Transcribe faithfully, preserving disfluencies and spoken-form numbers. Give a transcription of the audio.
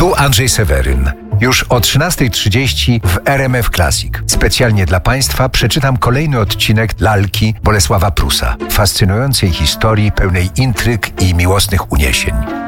Tu Andrzej Seweryn. Już o trzynasta trzydzieści w R M F Classic. Specjalnie dla Państwa przeczytam kolejny odcinek Lalki Bolesława Prusa. Fascynującej historii pełnej intryg i miłosnych uniesień.